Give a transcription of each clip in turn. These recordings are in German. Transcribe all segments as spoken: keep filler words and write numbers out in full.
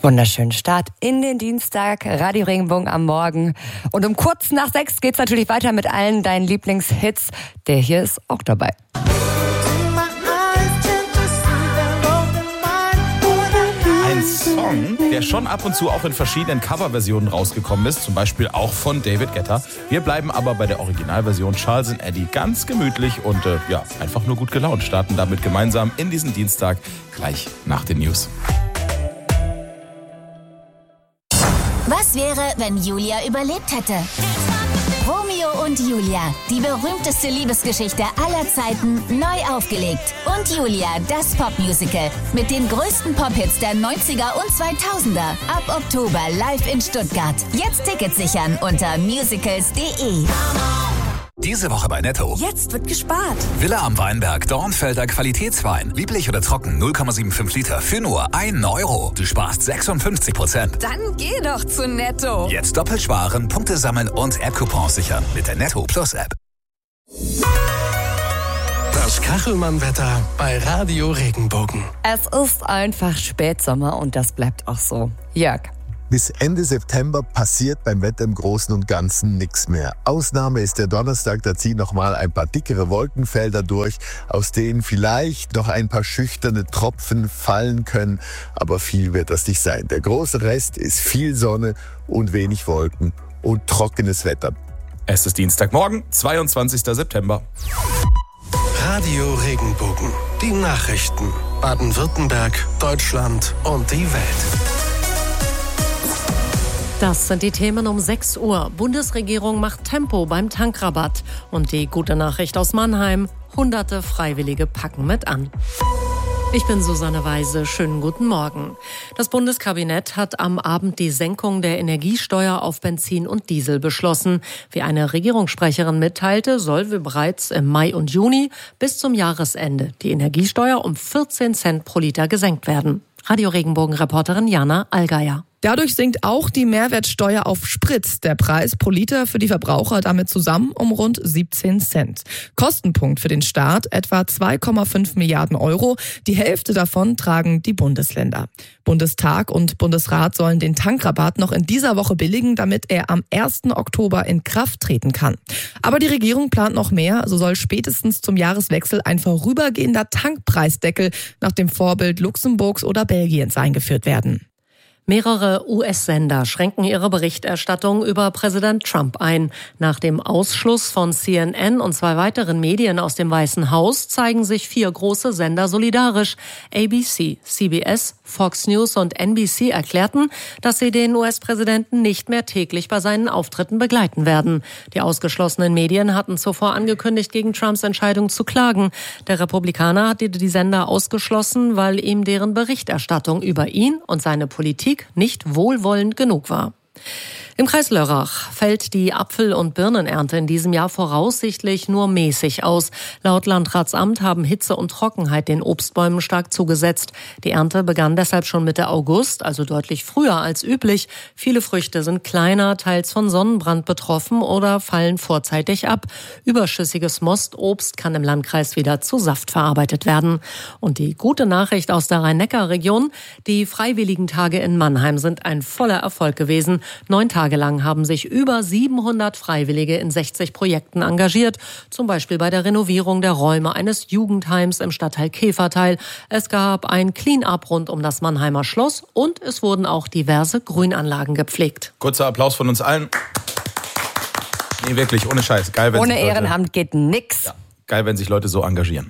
Wunderschönen Start in den Dienstag, Radio Regenbogen am Morgen. Und um kurz nach sechs geht's natürlich weiter mit allen deinen Lieblingshits. Der hier ist auch dabei. Ein Song, der schon ab und zu auch in verschiedenen Coverversionen rausgekommen ist, zum Beispiel auch von David Guetta. Wir bleiben aber bei der Originalversion. Charles und Eddie ganz gemütlich und äh, ja, einfach nur gut gelaunt. Starten damit gemeinsam in diesen Dienstag gleich nach den News. Was wäre, wenn Julia überlebt hätte? Romeo und Julia, die berühmteste Liebesgeschichte aller Zeiten, neu aufgelegt. Und Julia, das Popmusical mit den größten Pophits der neunziger und zweitausender. Ab Oktober live in Stuttgart. Jetzt Tickets sichern unter musicals punkt de. Diese Woche bei Netto. Jetzt wird gespart. Villa am Weinberg, Dornfelder Qualitätswein. Lieblich oder trocken, null Komma fünfundsiebzig Liter für nur ein Euro. Du sparst sechsundfünfzig Prozent. Dann geh doch zu Netto. Jetzt doppelt sparen, Punkte sammeln und App-Coupons sichern mit der Netto Plus App. Das Kachelmann-Wetter bei Radio Regenbogen. Es ist einfach Spätsommer und das bleibt auch so. Jörg. Bis Ende September passiert beim Wetter im Großen und Ganzen nichts mehr. Ausnahme ist der Donnerstag, da ziehen nochmal ein paar dickere Wolkenfelder durch, aus denen vielleicht noch ein paar schüchterne Tropfen fallen können, aber viel wird das nicht sein. Der große Rest ist viel Sonne und wenig Wolken und trockenes Wetter. Es ist Dienstagmorgen, zweiundzwanzigster September. Radio Regenbogen. Die Nachrichten. Baden-Württemberg, Deutschland und die Welt. Das sind die Themen um sechs Uhr. Bundesregierung macht Tempo beim Tankrabatt. Und die gute Nachricht aus Mannheim: Hunderte Freiwillige packen mit an. Ich bin Susanne Weise. Schönen guten Morgen. Das Bundeskabinett hat am Abend die Senkung der Energiesteuer auf Benzin und Diesel beschlossen. Wie eine Regierungssprecherin mitteilte, soll wie bereits im Mai und Juni bis zum Jahresende die Energiesteuer um vierzehn Cent pro Liter gesenkt werden. Radio Regenbogen-Reporterin Jana Allgeier. Dadurch sinkt auch die Mehrwertsteuer auf Sprit. Der Preis pro Liter für die Verbraucher damit zusammen um rund siebzehn Cent. Kostenpunkt für den Staat etwa zwei Komma fünf Milliarden Euro. Die Hälfte davon tragen die Bundesländer. Bundestag und Bundesrat sollen den Tankrabatt noch in dieser Woche billigen, damit er am ersten Oktober in Kraft treten kann. Aber die Regierung plant noch mehr. So soll spätestens zum Jahreswechsel ein vorübergehender Tankpreisdeckel nach dem Vorbild Luxemburgs oder Belgiens eingeführt werden. Mehrere U S-Sender schränken ihre Berichterstattung über Präsident Trump ein. Nach dem Ausschluss von C N N und zwei weiteren Medien aus dem Weißen Haus zeigen sich vier große Sender solidarisch. A B C, C B S, Fox News und N B C erklärten, dass sie den U S-Präsidenten nicht mehr täglich bei seinen Auftritten begleiten werden. Die ausgeschlossenen Medien hatten zuvor angekündigt, gegen Trumps Entscheidung zu klagen. Der Republikaner hatte die Sender ausgeschlossen, weil ihm deren Berichterstattung über ihn und seine Politik nicht wohlwollend genug war. Im Kreis Lörrach fällt die Apfel- und Birnenernte in diesem Jahr voraussichtlich nur mäßig aus. Laut Landratsamt haben Hitze und Trockenheit den Obstbäumen stark zugesetzt. Die Ernte begann deshalb schon Mitte August, also deutlich früher als üblich. Viele Früchte sind kleiner, teils von Sonnenbrand betroffen oder fallen vorzeitig ab. Überschüssiges Mostobst kann im Landkreis wieder zu Saft verarbeitet werden. Und die gute Nachricht aus der Rhein-Neckar-Region: Die Freiwilligentage in Mannheim sind ein voller Erfolg gewesen. Neun Tage lang haben sich über siebenhundert Freiwillige in sechzig Projekten engagiert, zum Beispiel bei der Renovierung der Räume eines Jugendheims im Stadtteil Käferteil. Es gab ein Clean-up rund um das Mannheimer Schloss und es wurden auch diverse Grünanlagen gepflegt. Kurzer Applaus von uns allen. Nee, wirklich, ohne Scheiß. Geil, wenn Ohne sich Leute, Ehrenamt geht nix. Ja, geil, wenn sich Leute so engagieren.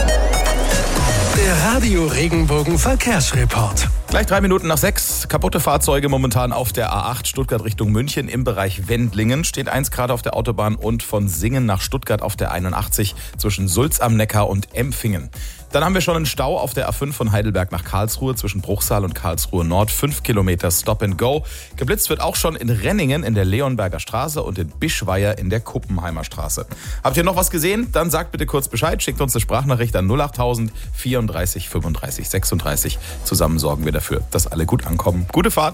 Der Radio Regenbogen Verkehrsreport. Gleich drei Minuten nach sechs. Kaputte Fahrzeuge momentan auf der A acht Stuttgart Richtung München im Bereich Wendlingen. Steht eins gerade auf der Autobahn und von Singen nach Stuttgart auf der einundachtzig zwischen Sulz am Neckar und Empfingen. Dann haben wir schon einen Stau auf der A fünf von Heidelberg nach Karlsruhe zwischen Bruchsal und Karlsruhe Nord. Fünf Kilometer Stop and Go. Geblitzt wird auch schon in Renningen in der Leonberger Straße und in Bischweier in der Kuppenheimer Straße. Habt ihr noch was gesehen? Dann sagt bitte kurz Bescheid. Schickt uns eine Sprachnachricht an null achttausend vierunddreißig fünfunddreißig sechsunddreißig. Zusammen sorgen wir dafür, dass alle gut ankommen. Gute Fahrt.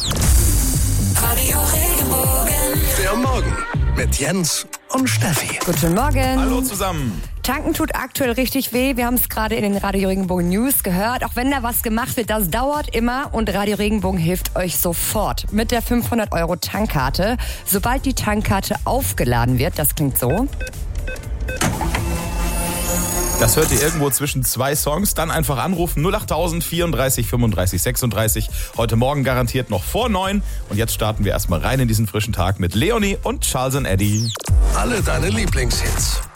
Radio Regenbogen. Der Morgen mit Jens und Steffi. Guten Morgen. Hallo zusammen. Tanken tut aktuell richtig weh. Wir haben es gerade in den Radio Regenbogen News gehört. Auch wenn da was gemacht wird, das dauert immer. Und Radio Regenbogen hilft euch sofort mit der fünfhundert Euro Tankkarte. Sobald die Tankkarte aufgeladen wird, das klingt so. Das hört ihr irgendwo zwischen zwei Songs. Dann einfach anrufen null achttausend vierunddreißig fünfunddreißig sechsunddreißig. Heute Morgen garantiert noch vor neun. Und jetzt starten wir erstmal rein in diesen frischen Tag mit Leonie und Charles and Eddie. Alle deine Lieblingshits.